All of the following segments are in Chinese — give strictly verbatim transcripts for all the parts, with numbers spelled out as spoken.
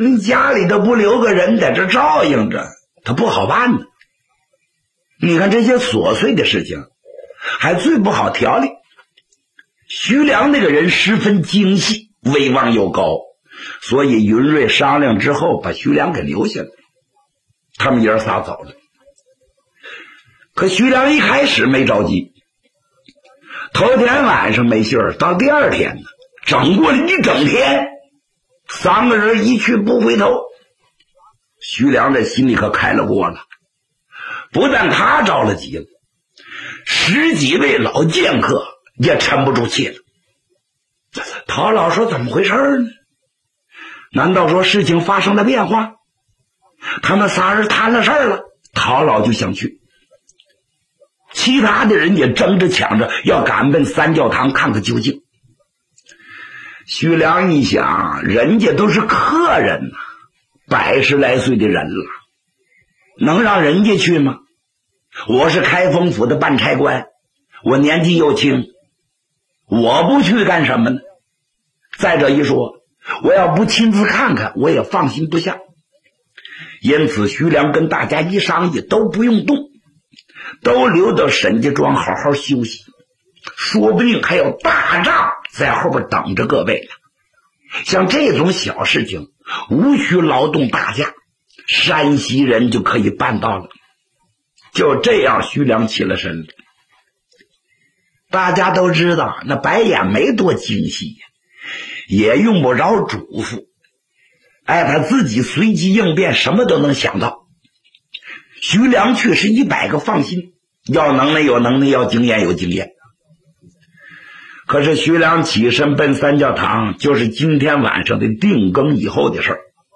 你家里头不留个人在这照应着，他不好办呢。你看这些琐碎的事情还最不好调理。徐良那个人十分精细，威望又高，所以云瑞商量之后把徐良给留下了，他们爷儿仨走了。可徐良一开始没着急，头天晚上没信儿，到第二天呢，整过了一整天，三个人一去不回头。徐良这心里可开了锅了，不但他着了急了，十几位老剑客也沉不住气了。陶老说怎么回事呢？难道说事情发生了变化？他们仨人谈了事儿了，陶老就想去，其他的人也争着抢着要赶奔三教堂看个究竟。徐良一想，人家都是客人呐、啊，百十来岁的人了，能让人家去吗？我是开封府的办差官，我年纪又轻，我不去干什么呢？再者一说，我要不亲自看看，我也放心不下。因此徐良跟大家一商议，都不用动，都留到沈家庄好好休息，说不定还有大仗在后边等着各位呢。像这种小事情无需劳动大家，山西人就可以办到了。就这样，徐良起了身了。大家都知道那白眼没多精细，也用不着嘱咐，哎，他自己随机应变，什么都能想到。徐良去是一百个放心，要能耐有能耐，要经验有经验。可是徐良起身奔三教堂，就是今天晚上的定更以后的事儿。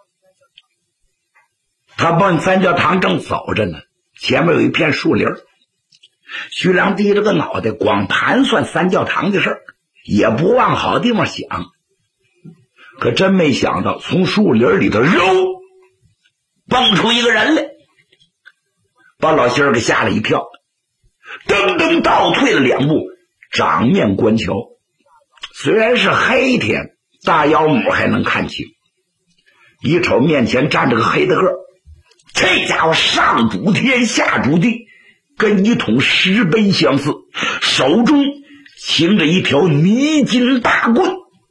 他奔三教堂正走着呢，前面有一片树林，徐良低着个脑袋，光盘算三教堂的事儿，也不往好地方想。可真没想到，从树林里头肉蹦出一个人来，把老仙儿给吓了一跳，噔噔倒退了两步，掌面观瞧。虽然是黑天，大腰母还能看清，一瞅面前站着个黑的个，这家伙上主天下主地，跟一桶石碑相似，手中擎着一条泥金大棍，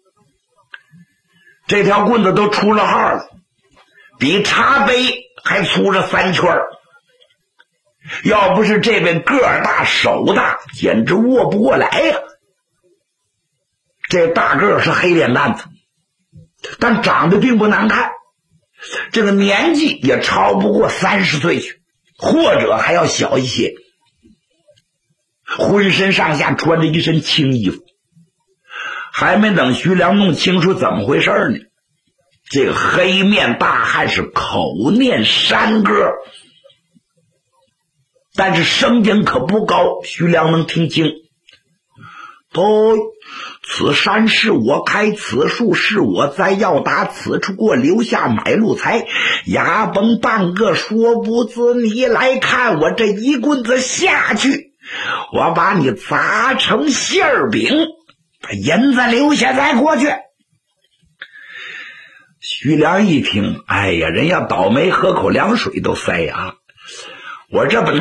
这条棍子都出了号了，比茶杯还粗着三圈，要不是这位个儿大手大，简直握不过来呀、啊。这大个儿是黑脸蛋子，但长得并不难看，这个年纪也超不过三十岁去，或者还要小一些。浑身上下穿着一身青衣服，还没等徐良弄清楚怎么回事呢，这个黑面大汉是口念山歌，但是声音可不高，徐良能听清。都此山是我开，此树是我栽，要打此处过，留下买路财。牙崩半个说不自，你来看我这一棍子下去，我把你砸成馅儿饼，把银子留下再过去。徐良一听，哎呀，人要倒霉喝口凉水都塞牙，我这不